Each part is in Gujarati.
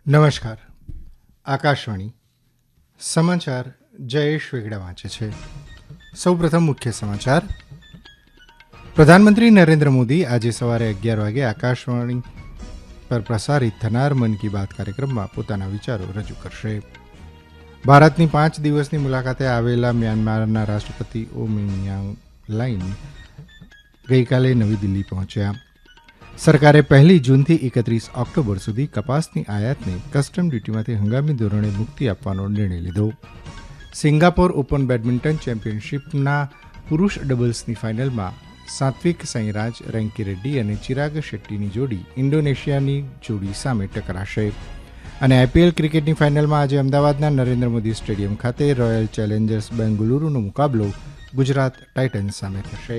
નમસ્કાર. આકાશવાણી સમાચાર જયેશ વેગડા વાંચે છે. સૌપ્રથમ મુખ્ય સમાચાર. પ્રધાનમંત્રી નરેન્દ્ર મોદી આજે સવારે 11 વાગે આકાશવાણી પર પ્રસારિત થનાર મન કી બાત કાર્યક્રમમાં પોતાના વિચારો રજૂ કરશે. ભારતની 5 દિવસની મુલાકાતે આવેલા મ્યાનમારના રાષ્ટ્રપતિ ઓ મિન યાંગ ગઈકાલે નવી દિલ્હી પહોંચ્યા. સરકારે 1 જૂનથી 31 ઓક્ટોબર સુધી કપાસની આયાતને કસ્ટમ ડ્યુટીમાંથી હંગામી ધોરણે મુક્તિ આપવાનો નિર્ણય લીધો. સિંગાપોર ઓપન બેડમિન્ટન ચેમ્પિયનશિપના પુરૂષ ડબલ્સની ફાઇનલમાં સાત્વિક સાંઈરાજ, રેન્કી રેડ્ડી અને ચિરાગ શેટ્ટીની જોડી ઇન્ડોનેશિયાની જોડી સામે ટકરાશે. અને આઈપીએલ ક્રિકેટની ફાઇનલમાં આજે અમદાવાદના નરેન્દ્ર મોદી સ્ટેડિયમ ખાતે રોયલ ચેલેન્જર્સ બેંગલુરુનો મુકાબલો ગુજરાત ટાઇટન્સ સામે થશે.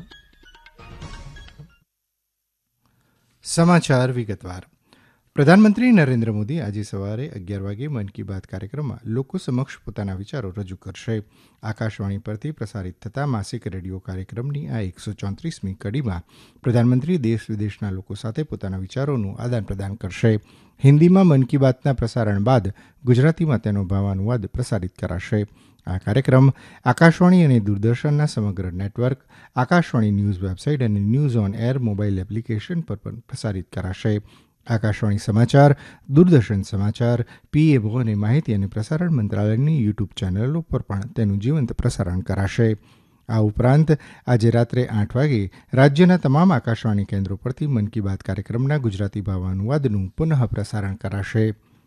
સમાચાર વિગતવાર. પ્રધાનમંત્રી નરેન્દ્ર મોદી આજે સવારે 11 વાગે મન કી બાત કાર્યક્રમમાં લોકો સમક્ષ પોતાના વિચારો રજૂ કરશે. આકાશવાણી પરથી પ્રસારિત થતા માસિક રેડિયો કાર્યક્રમની આ 134મી કડીમાં પ્રધાનમંત્રી દેશ વિદેશના લોકો સાથે પોતાના વિચારોનું આદાન પ્રદાન કરશે. હિન્દીમાં મન કી બાતના પ્રસારણ બાદ ગુજરાતીમાં તેનો ભાવાનુવાદ પ્રસારિત કરાશે. આ કાર્યક્રમ આકાશવાણી અને દૂરદર્શનના સમગ્ર નેટવર્ક, આકાશવાણી ન્યૂઝ વેબસાઇટ અને news on air mobile application પર પણ પ્રસારિત કરાશે. આકાશવાણી સમાચાર, દૂરદર્શન સમાચાર, પીએમઓ અને માહિતી અને પ્રસારણ મંત્રાલયની યુટ્યુબ ચેનલો પર પણ તેનું જીવંત પ્રસારણ કરાશે. આ ઉપરાંત આજે રાત્રે 8 વાગે રાજ્યના તમામ આકાશવાણી કેન્દ્રો પરથી મન કી બાત કાર્યક્રમના ગુજરાતી ભાવાનુવાદનું પુનઃ પ્રસારણ કરાશે.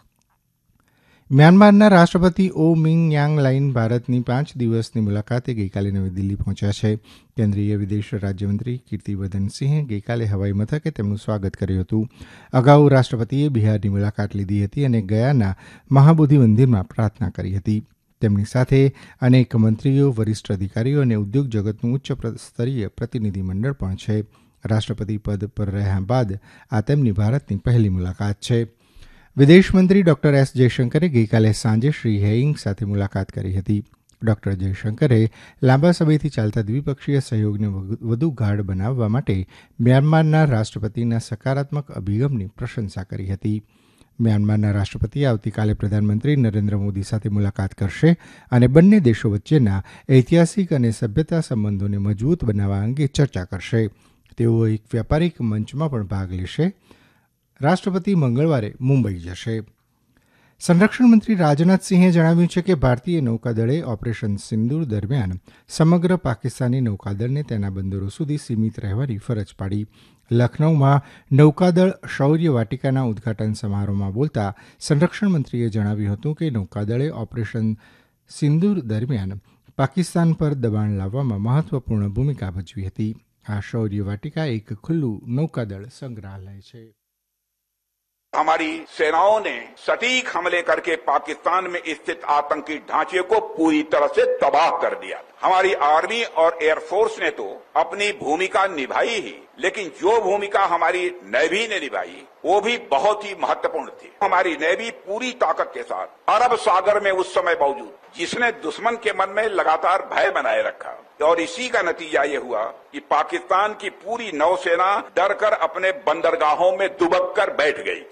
મ્યાનમારના રાષ્ટ્રપતિ ઓ મિન યાંગ ભારતની 5 દિવસની મુલાકાતે ગઈકાલે નવી દિલ્હી પહોંચ્યા છે. કેન્દ્રીય વિદેશ રાજ્યમંત્રી કીર્તિવર્ધન સિંહે ગઈકાલે હવાઈ મથકે તેમનું સ્વાગત કર્યું હતું. અગાઉ રાષ્ટ્રપતિએ બિહારની મુલાકાત લીધી હતી અને ગયાના મહાબોધિ મંદિરમાં પ્રાર્થના કરી હતી. તેમની સાથે અનેક મંત્રીઓ, વરિષ્ઠ અધિકારીઓ અને ઉદ્યોગ જગતનું ઉચ્ચ સ્તરીય પ્રતિનિધિમંડળ પણ છે. રાષ્ટ્રપતિ પદ પર રહ્યા બાદ આ તેમની ભારતની પહેલી મુલાકાત છે. વિદેશમંત્રી ડોક્ટર એસ જયશંકરે ગઈકાલે સાંજે શ્રી હેઇંગ સાથે મુલાકાત કરી હતી. ડોક્ટર જયશંકરે લાંબા સમયથી ચાલતા દ્વિપક્ષીય સહયોગને વધુ ગાઢ બનાવવા માટે મ્યાનમારના રાષ્ટ્રપતિના સકારાત્મક અભિગમની પ્રશંસા કરી હતી. મ્યાનમારના રાષ્ટ્રપતિ આવતીકાલે પ્રધાનમંત્રી નરેન્દ્ર મોદી સાથે મુલાકાત કરશે અને બંને દેશો વચ્ચેના ઐતિહાસિક અને સભ્યતા સંબંધોને મજબૂત બનાવવા અંગે ચર્ચા કરશે. તેઓ એક વ્યાપારિક મંચમાં પણ ભાગ લેશે. રાષ્ટ્રપતિ મંગળવારે મુંબઈ જશે. સંરક્ષણ મંત્રી રાજનાથસિંહે જણાવ્યું છે કે ભારતીય નૌકાદળે ઓપરેશન સિંદૂર દરમિયાન સમગ્ર પાકિસ્તાની નૌકાદળને તેના બંદરો સુધી સીમિત રહેવાની ફરજ પાડી. લખનૌમાં નૌકાદળ શૌર્ય વાટિકાના ઉદઘાટન સમારોહમાં બોલતા સંરક્ષણ મંત્રીએ જણાવ્યું હતું કે નૌકાદળે ઓપરેશન સિંદૂર દરમિયાન પાકિસ્તાન પર દબાણ લાવવામાં મહત્વપૂર્ણ ભૂમિકા ભજવી હતી. આ શૌર્ય વાટિકા એક ખુલ્લું નૌકાદળ સંગ્રહાલય છે. हमारी सेनाओं ने सटीक हमले करके पाकिस्तान में स्थित आतंकी ढांचे को पूरी तरह से तबाह कर दिया. हमारी आर्मी और एयरफोर्स ने तो अपनी भूमिका निभाई ही, लेकिन जो भूमिका हमारी नेवी ने निभाई वो भी बहुत ही महत्वपूर्ण थी. हमारी नेवी पूरी ताकत के साथ अरब सागर में उस समय मौजूद, जिसने दुश्मन के मन में लगातार भय बनाए रखा और इसी का नतीजा ये हुआ कि पाकिस्तान की पूरी नौसेना डरकर अपने बंदरगाहों में दुबक कर बैठ गई.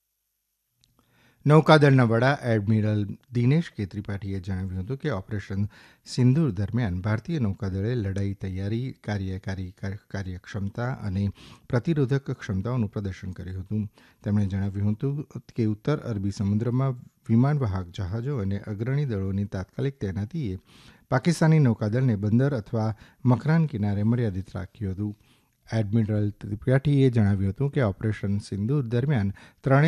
નૌકાદળના વડા એડમિરલ દિનેશ કે ત્રિપાઠીએ જણાવ્યું હતું કે ઓપરેશન સિંદૂર દરમિયાન ભારતીય નૌકાદળે લડાઈ તૈયારી, કાર્યકારી કાર્યક્ષમતા અને પ્રતિરોધક ક્ષમતાઓનું પ્રદર્શન કર્યું હતું. તેમણે જણાવ્યું હતું કે ઉત્તર અરબી સમુદ્રમાં વિમાનવાહક જહાજો અને અગ્રણી દળોની તાત્કાલિક તૈનાતીએ પાકિસ્તાની નૌકાદળને બંદર અથવા મકરાન કિનારે મર્યાદિત રાખ્યું હતું. એડમિરલ ત્રિપાઠીએ જણાવ્યું હતું કે ઓપરેશન સિંદૂર દરમિયાન ત્રણેય